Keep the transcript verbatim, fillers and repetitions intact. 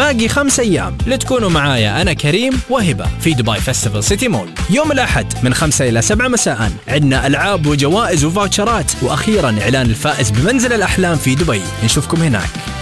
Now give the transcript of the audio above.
باقي خمس أيام لتكونوا معايا أنا كريم وهبة في دبي فيستيفال سيتي مول يوم الأحد من خمسة إلى سبعة مساء. عندنا ألعاب وجوائز وفاوتشرات، وأخيرا إعلان الفائز بمنزل الأحلام في دبي. نشوفكم هناك.